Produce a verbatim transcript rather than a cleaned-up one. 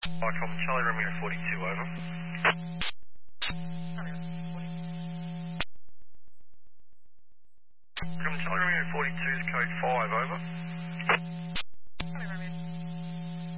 Hi, Tom. Charlie Romeo forty-two, over. Come Charlie Romeo forty-two's code five, over.